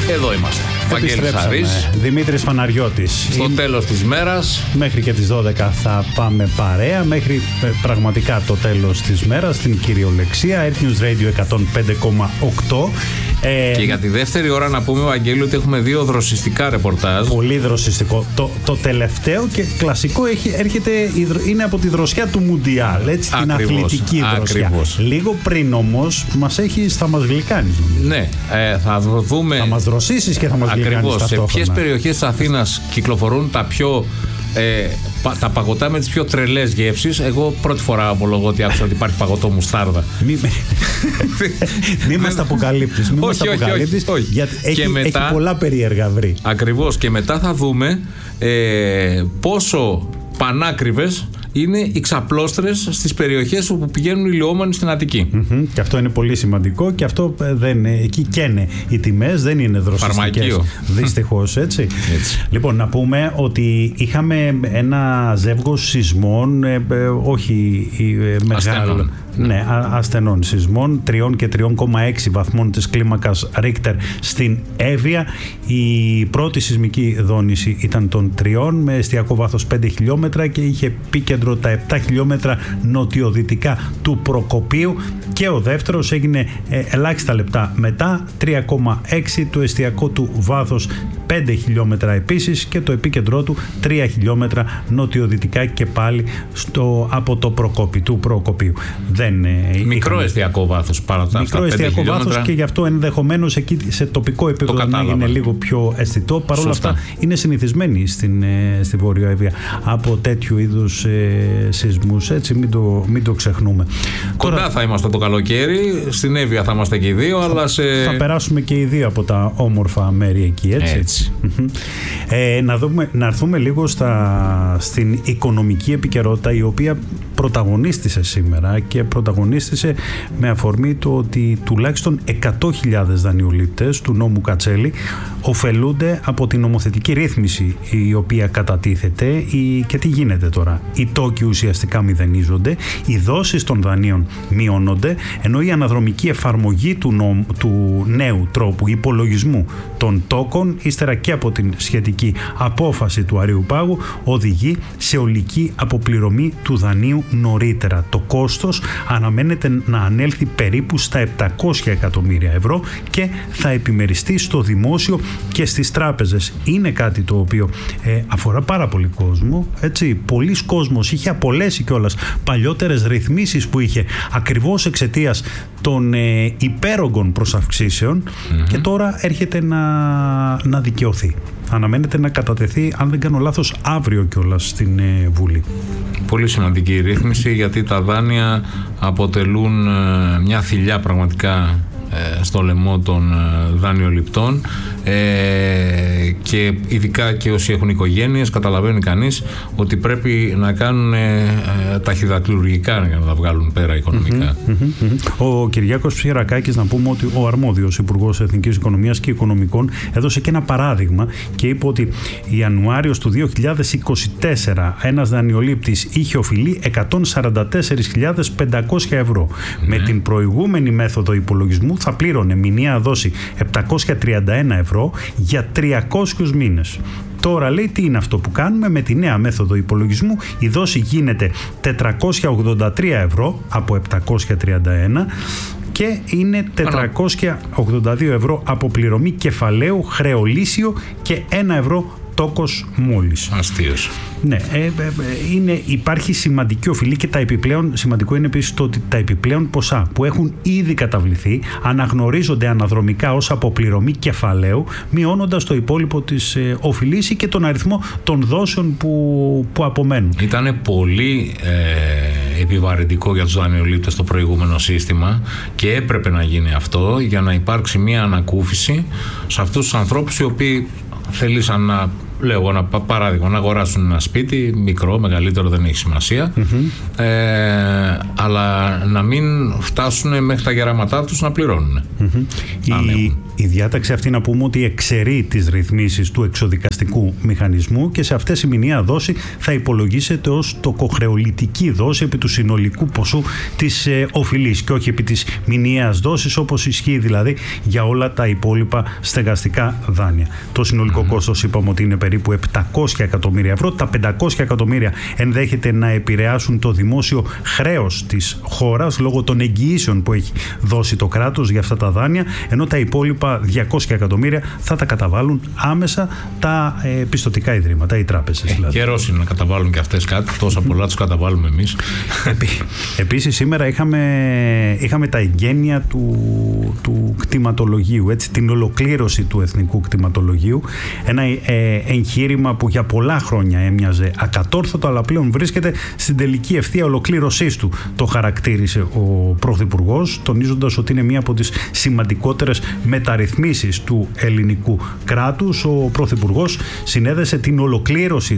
Εδώ είμαστε. Βαγγέλης Χαρής. Δημήτρης Φαναριώτης. Στο τέλος της μέρας. Μέχρι και τις 12 θα πάμε παρέα. Μέχρι πραγματικά το τέλος της μέρας. Στην κυριολεξία. Earth News Radio 105,8. Και για τη δεύτερη ώρα να πούμε, Βαγγέλη, ότι έχουμε δύο δροσιστικά ρεπορτάζ. Πολύ δροσιστικό. Το τελευταίο και κλασικό είναι από τη δροσιά του Μουντιάλ. Έτσι, την αθλητική δροσιά. Ακριβώς. Λίγο πριν όμως θα μας γλυκάνεις. Ναι, θα δούμε. Θα μας δροσίσεις και θα μας γλυκάνεις. Ακριβώς. Σε ποιες περιοχές της Αθήνας κυκλοφορούν τα παγωτά με τις πιο τρελές γεύσεις. Εγώ πρώτη φορά ομολογώ ότι άκουσα ότι υπάρχει παγωτό μουστάρδα. Μη μας τα αποκαλύπτεις. Όχι. Γιατί έχει πολλά περίεργα βρει. Ακριβώς. Και μετά θα δούμε πόσο πανάκριβες είναι οι ξαπλώστρες στις περιοχές όπου πηγαίνουν οι ηλιοώμενοι στην Αττική. Και αυτό είναι πολύ σημαντικό και αυτό εκεί καίνε οι τιμές, δεν είναι δροσιστικές. Δυστυχώς, έτσι. Λοιπόν, να πούμε ότι είχαμε ένα ζεύγος σεισμών, όχι μεγάλο. Ναι, ασθενών σεισμών 3 και 3,6 βαθμών της κλίμακας Ρίχτερ στην Εύβοια. Η πρώτη σεισμική δόνηση ήταν των 3 με εστιακό βάθος 5 χιλιόμετρα και είχε επίκεντρο τα 7 χιλιόμετρα νοτιοδυτικά του Προκοπίου, και ο δεύτερος έγινε ελάχιστα λεπτά μετά, 3,6 το εστιακό του βάθος 5 χιλιόμετρα επίσης και το επίκεντρό του 3 χιλιόμετρα νοτιοδυτικά και πάλι από το του Προκοπίου. Μικρό εστιακό βάθος παρά τα μικρό εστιακό βάθος και γι' αυτό ενδεχομένως εκεί σε τοπικό επίπεδο να είναι λίγο πιο αισθητό. Παρ' όλα αυτά είναι συνηθισμένοι στη Βόρεια Εύβοια από τέτοιου είδους σεισμούς, έτσι μην το ξεχνούμε. Κοντά θα είμαστε το καλοκαίρι, στην Εύβοια θα είμαστε και οι δύο, θα περάσουμε και οι δύο από τα όμορφα μέρη εκεί, έτσι. Να έρθουμε λίγο στην οικονομική επικαιρότητα, η οποία πρωταγωνίστησε σήμερα και πρωταγωνίστησε με αφορμή το ότι τουλάχιστον 100.000 δανειολήπτες του νόμου Κατσέλη ωφελούνται από την νομοθετική ρύθμιση η οποία κατατίθεται. Και τι γίνεται τώρα? Οι τόκοι ουσιαστικά μηδενίζονται, οι δόσεις των δανείων μειώνονται, ενώ η αναδρομική εφαρμογή του νέου τρόπου υπολογισμού των τόκων, ύστερα και από την σχετική απόφαση του Αριουπάγου, οδηγεί σε ολική αποπληρωμή του δανείου νωρίτερα. Το κόστος αναμένεται να ανέλθει περίπου στα 700 εκατομμύρια ευρώ και θα επιμεριστεί στο δημόσιο και στις τράπεζες. Είναι κάτι το οποίο αφορά πάρα πολύ κόσμο, έτσι. Πολλοί κόσμος είχε απολέσει κιόλας παλιότερες ρυθμίσεις που είχε ακριβώς εξαιτίας των υπέρογκων προσαυξήσεων και τώρα έρχεται να δικαιωθεί. Αναμένεται να κατατεθεί, αν δεν κάνω λάθος, αύριο κιόλας στην Βουλή. Πολύ σημαντική ρύθμιση, γιατί τα δάνεια αποτελούν μια θηλιά πραγματικά στο λαιμό των δανειοληπτών, και ειδικά και όσοι έχουν οικογένειες, καταλαβαίνει κανείς ότι πρέπει να κάνουν ταχυδακτυλουργικά για να τα βγάλουν πέρα οικονομικά. Ο Κυριάκος Ψιρακάκης, να πούμε ότι ο αρμόδιος Υπουργός Εθνικής Οικονομίας και Οικονομικών, έδωσε και ένα παράδειγμα και είπε ότι Ιανουάριος του 2024 ένας δανειολήπτης είχε οφειλεί 144.500 ευρώ. Με την προηγούμενη μέθοδο υπολογισμού θα πλήρωνε μηνιαία δόση 731 ευρώ για 300 μήνες. Τώρα λέει τι είναι αυτό που κάνουμε? Με τη νέα μέθοδο υπολογισμού η δόση γίνεται 483 ευρώ από 731 και είναι 482 ευρώ από πληρωμή κεφαλαίου, χρεολύσιο και 1 ευρώ τόκος μόλις. Αστείος. Ναι, υπάρχει σημαντική οφειλή και τα επιπλέον, σημαντικό είναι επίσης το ότι τα επιπλέον ποσά που έχουν ήδη καταβληθεί αναγνωρίζονται αναδρομικά ως αποπληρωμή κεφαλαίου, μειώνοντας το υπόλοιπο της οφειλής και τον αριθμό των δόσεων που απομένουν. Ήτανε πολύ επιβαρυντικό για τους δανειολήπτες το προηγούμενο σύστημα και έπρεπε να γίνει αυτό για να υπάρξει μια ανακούφιση σε αυτούς τους ανθρώπους οι οποίοι θελήσαν να, λέω ένα παράδειγμα, να αγοράσουν ένα σπίτι, μικρό, μεγαλύτερο, δεν έχει σημασία, αλλά να μην φτάσουν μέχρι τα γεράματά τους να πληρώνουν. Η διάταξη αυτή, να πούμε, ότι εξαιρεί τις ρυθμίσεις του εξοδικαστικού μηχανισμού και σε αυτές η μηνιαία δόση θα υπολογίζεται ως τοκοχρεωλητική δόση επί του συνολικού ποσού της οφειλής και όχι επί της μηνιαίας δόσης, όπως ισχύει δηλαδή για όλα τα υπόλοιπα στεγαστικά δάνεια. Το συνολικό κόστος είπαμε ότι είναι περίπου 700 εκατομμύρια ευρώ. Τα 500 εκατομμύρια ενδέχεται να επηρεάσουν το δημόσιο χρέος της χώρας λόγω των εγγυήσεων που έχει δώσει το κράτος για αυτά τα δάνεια, ενώ τα υπόλοιπα 200 εκατομμύρια θα τα καταβάλουν άμεσα τα πιστωτικά ιδρύματα, οι τράπεζες δηλαδή. Καιρός είναι να καταβάλουν και αυτές κάτι, τόσα πολλά τους καταβάλουμε εμείς. Επίσης σήμερα είχαμε τα εγγένεια του κτηματολογίου, έτσι, την ολοκλήρωση του εθνικού κτηματολογίου, ένα εγχείρημα που για πολλά χρόνια έμοιαζε ακατόρθωτο, αλλά πλέον βρίσκεται στην τελική ευθεία ολοκλήρωσής του. Το χαρακτήρισε ο Πρωθυπουργός, τονίζοντας ότι είναι μία από τις σημαντικότερες μεταρρυθμίσεις του ελληνικού κράτους. Ο Πρωθυπουργός συνέδεσε την ολοκλήρωση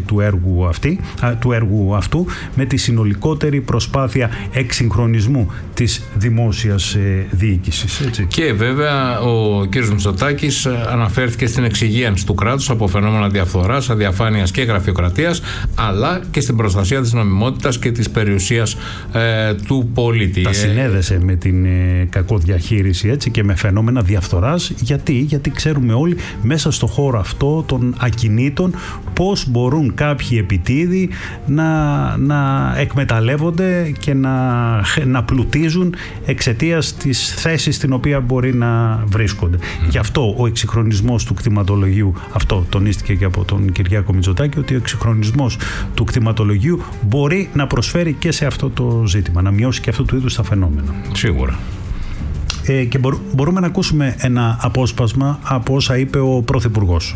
του έργου αυτού με τη συνολικότερη προσπάθεια εξυγχρονισμού της δημόσιας διοίκησης. Έτσι. Και βέβαια ο κ. Μητσοτάκης αναφέρθηκε στην εξυγίανση του κράτους από φαινόμενα διαφθοράς, αδιαφάνειας και γραφειοκρατίας, αλλά και στην προστασία της νομιμότητας και της περιουσίας του πολίτη. Τα συνέδεσε με την κακοδιαχείριση, έτσι, και με φαινόμενα διαφθοράς. Γιατί ξέρουμε όλοι μέσα στο χώρο αυτό των ακινήτων πώς μπορούν κάποιοι επιτίδιοι να εκμεταλλεύονται και να πλουτίζουν εξαιτίας της θέσης στην οποία μπορεί να βρίσκονται. Γι' αυτό ο εξυγχρονισμός του κτηματολογίου, αυτό τονίστηκε και από τον Κυριάκο Μητσοτάκη, ότι ο εξυγχρονισμός του κτηματολογίου μπορεί να προσφέρει και σε αυτό το ζήτημα, να μειώσει και αυτού του είδους τα φαινόμενα. Σίγουρα. Και μπορούμε να ακούσουμε ένα απόσπασμα από όσα είπε ο Πρωθυπουργός.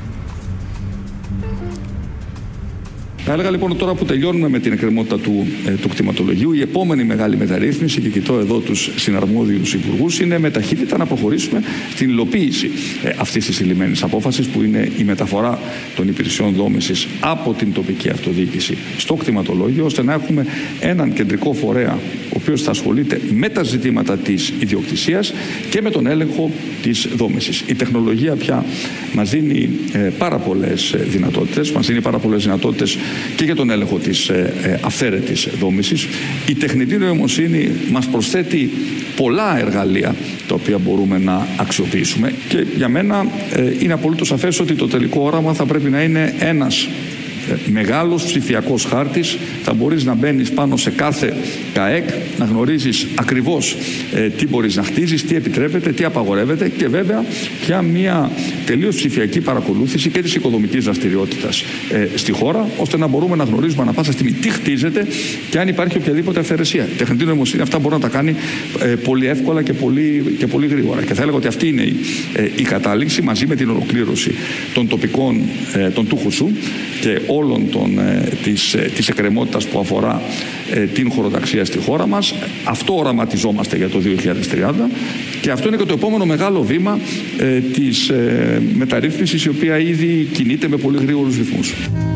Θα έλεγα λοιπόν τώρα που τελειώνουμε με την εκκρεμότητα του κτηματολογίου, η επόμενη μεγάλη μεταρρύθμιση, και κοιτώ εδώ τους συναρμόδιους υπουργούς, είναι με ταχύτητα να προχωρήσουμε στην υλοποίηση αυτής της λυμμένης απόφασης, που είναι η μεταφορά των υπηρεσιών δόμησης από την τοπική αυτοδιοίκηση στο κτηματολόγιο, ώστε να έχουμε έναν κεντρικό φορέα ο οποίος θα ασχολείται με τα ζητήματα της ιδιοκτησίας και με τον έλεγχο της δόμησης. Η τεχνολογία πια μας δίνει πάρα πολλές δυνατότητες, και για τον έλεγχο της αυθαίρετης δόμησης. Η τεχνητή νοημοσύνη μας προσθέτει πολλά εργαλεία τα οποία μπορούμε να αξιοποιήσουμε, και για μένα είναι απολύτως σαφές ότι το τελικό όραμα θα πρέπει να είναι ένας μεγάλος ψηφιακός χάρτης. Θα μπορείς να μπαίνεις πάνω σε κάθε ΚΑΕΚ, να γνωρίζεις ακριβώς τι μπορείς να χτίζεις, τι επιτρέπεται, τι απαγορεύεται, και βέβαια για μια τελείως ψηφιακή παρακολούθηση και της οικοδομικής δραστηριότητας στη χώρα, ώστε να μπορούμε να γνωρίζουμε ανά πάσα στιγμή τι χτίζεται και αν υπάρχει οποιαδήποτε αυθαιρεσία. Η τεχνητή νοημοσύνη αυτά μπορεί να τα κάνει πολύ εύκολα και πολύ γρήγορα. Και θα έλεγα ότι αυτή είναι η κατάληξη, μαζί με την ολοκλήρωση των τοπικών, των ΤΟΥΧΟΥΣΟΥ και όλων της εκκρεμότητας που αφορά την χωροταξία στη χώρα μας. Αυτό οραματιζόμαστε για το 2030, και αυτό είναι και το επόμενο μεγάλο βήμα της μεταρρύθμισης, η οποία ήδη κινείται με πολύ γρήγορους ρυθμούς.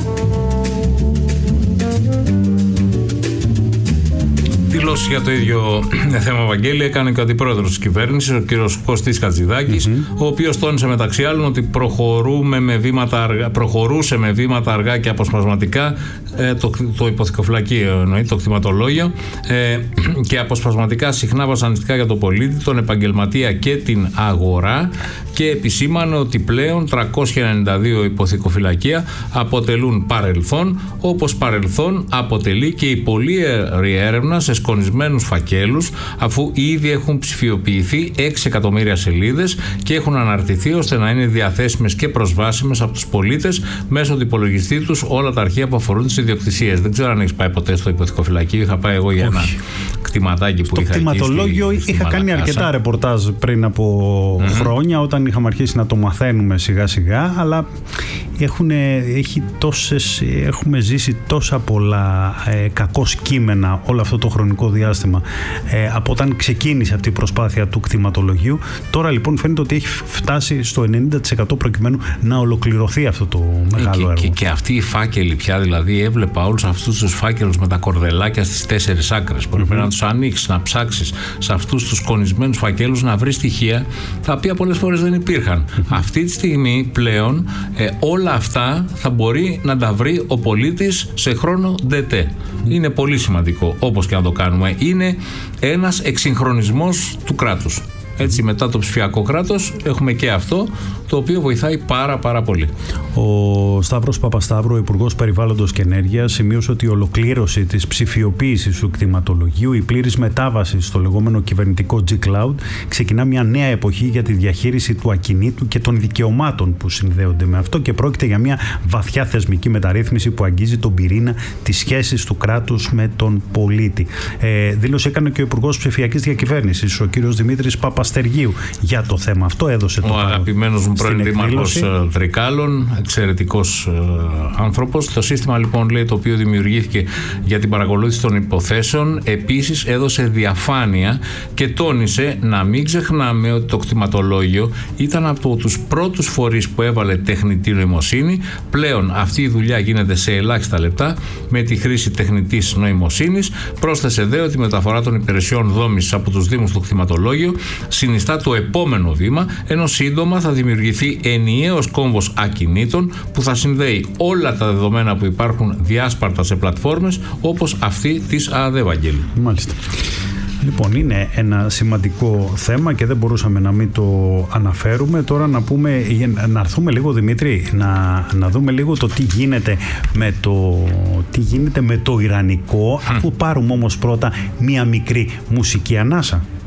Δηλώσεις για το ίδιο θέμα, Βαγγέλη, έκανε και ο αντιπρόεδρος της κυβέρνησης, ο κ. Κωστής Χατζηδάκης, ο οποίος τόνισε μεταξύ άλλων ότι προχωρούσε με βήματα αργά και αποσπασματικά το υποθηκοφυλακείο, εννοεί το κτηματολόγιο, και αποσπασματικά συχνά βασανιστικά για τον πολίτη, τον επαγγελματία και την αγορά, και επισήμανε ότι πλέον 392 υποθηκοφυλακεία αποτελούν παρελθόν, όπως παρελθόν αποτελεί και η πολύερη έρευνα σε σκονισμένους φακέλους, αφού ήδη έχουν ψηφιοποιηθεί 6 εκατομμύρια σελίδες και έχουν αναρτηθεί ώστε να είναι διαθέσιμες και προσβάσιμες από τους πολίτες μέσω του υπολογιστή τους όλα τα αρχεία που αφορούν τις ιδιοκτησίες. Δεν ξέρω αν έχεις πάει ποτέ στο υποθηκοφυλακείο. Είχα πάει εγώ για ένα κτηματάκι που είχα. Στο κτηματολόγιο είχα κάνει αρκετά ρεπορτάζ πριν από χρόνια, όταν είχαμε αρχίσει να το μαθαίνουμε σιγά σιγά, αλλά έχουμε ζήσει τόσα πολλά κακώς κείμενα όλο αυτό το χρονικό διάστημα από όταν ξεκίνησε αυτή η προσπάθεια του κτηματολογίου. Τώρα λοιπόν φαίνεται ότι έχει φτάσει στο 90% προκειμένου να ολοκληρωθεί αυτό το μεγάλο έργο. Και αυτοί οι φάκελοι πια, δηλαδή έβλεπα όλους αυτούς τους φάκελους με τα κορδελάκια στις 4 άκρες. Πρέπει να τους ανοίξεις, να ψάξεις σε αυτούς τους κονισμένους φακέλους να βρεις στοιχεία τα οποία πολλές φορές δεν υπήρχαν. Αυτή τη στιγμή πλέον όλα αυτά θα μπορεί να τα βρει ο πολίτης σε χρόνο ΔΕΤΕ. Είναι πολύ σημαντικό, όπως και να το κάνουμε. Είναι ένας εξυγχρονισμός του κράτους. Έτσι, μετά το ψηφιακό κράτος έχουμε και αυτό, το οποίο βοηθάει πάρα πολύ. Ο Σταύρος Παπασταύρου, Υπουργός Περιβάλλοντος και Ενέργειας, σημείωσε ότι η ολοκλήρωση της ψηφιοποίησης του κτηματολογίου, η πλήρης μετάβαση στο λεγόμενο κυβερνητικό G-Cloud, ξεκινά μια νέα εποχή για τη διαχείριση του ακινήτου και των δικαιωμάτων που συνδέονται με αυτό και πρόκειται για μια βαθιά θεσμική μεταρρύθμιση που αγγίζει τον πυρήνα της σχέσης του κράτους με τον πολίτη. Δήλωση έκανε και ο Υπουργός Ψηφιακής Διακυβέρνησης, ο κύριος Δημήτρης Παπαστεργίου, για το θέμα αυτό. Έδωσε το αγαπημένος μου πρώην δήμαρχος Τρικάλων, εξαιρετικός άνθρωπος. Το σύστημα λοιπόν, λέει, το οποίο δημιουργήθηκε για την παρακολούθηση των υποθέσεων, επίσης έδωσε διαφάνεια και τόνισε να μην ξεχνάμε ότι το κτηματολόγιο ήταν από τους πρώτους φορείς που έβαλε τεχνητή νοημοσύνη. Πλέον αυτή η δουλειά γίνεται σε ελάχιστα λεπτά με τη χρήση τεχνητής νοημοσύνης. Πρόσθεσε δε ότι η μεταφορά των υπηρεσιών δόμησης από τους Δήμους στο κτηματολόγιο συνιστά το επόμενο βήμα, ενώ σύντομα θα δημιουργηθεί ενιαίος κόμβος ακινήτων που θα συνδέει όλα τα δεδομένα που υπάρχουν διάσπαρτα σε πλατφόρμες όπως αυτή της ΑΔ, Βαγγέλη. Μάλιστα. Λοιπόν, είναι ένα σημαντικό θέμα και δεν μπορούσαμε να μην το αναφέρουμε. Τώρα να έρθουμε λίγο, Δημήτρη, να δούμε λίγο το τι γίνεται με το Ιρανικό, αφού πάρουμε όμως πρώτα μία μικρή μουσική ανάσα.